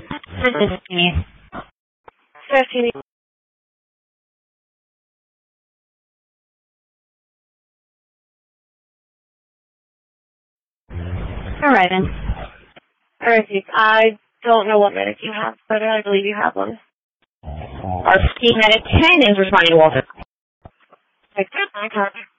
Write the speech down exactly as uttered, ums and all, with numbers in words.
fifteen. Fifteen. All right, then. All right, Steve. I don't know what medic you have, but I believe you have one. Our scheme at ten is responding to Walter. Like, my card.